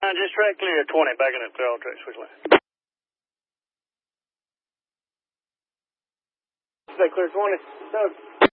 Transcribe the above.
Just track clear at 20, backing up clear all tracks, switch lane. Stay clear 20. Doug.